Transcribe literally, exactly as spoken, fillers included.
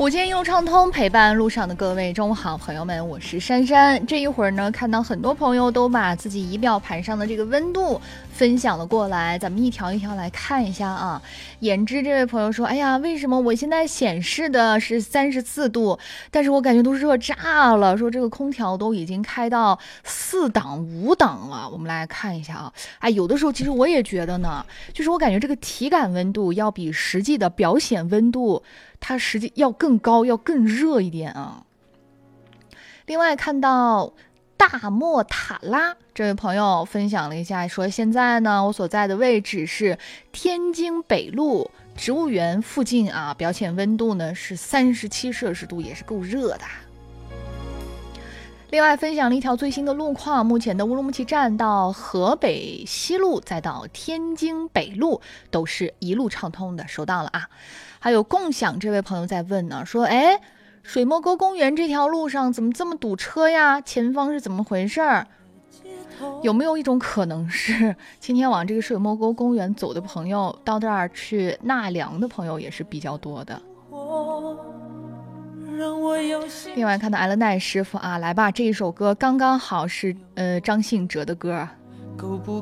午间一路畅通，陪伴路上的各位中午好，朋友们，我是珊珊。这一会儿呢，看到很多朋友都把自己仪表盘上的这个温度分享了过来，咱们一条一条来看一下啊。言之这位朋友说，哎呀，为什么我现在显示的是三十四度，但是我感觉都热炸了，说这个空调都已经开到四档五档了。我们来看一下啊，哎，有的时候其实我也觉得呢，就是我感觉这个体感温度要比实际的表显温度它实际要更高，要更热一点啊。另外看到大莫塔拉这位朋友分享了一下，说现在呢，我所在的位置是天津北路植物园附近啊，表显温度呢是三十七摄氏度，也是够热的。另外分享了一条最新的路况，目前的乌鲁木齐站到河北西路再到天津北路都是一路畅通的，收到了啊。还有共享这位朋友在问呢，说哎，水墨沟公园这条路上怎么这么堵车呀？前方是怎么回事儿？有没有一种可能是今天往这个水墨沟公园走的朋友，到这儿去纳凉的朋友也是比较多的。另外看到艾伦奈师傅啊，来吧，这一首歌刚刚好是呃张信哲的歌。够不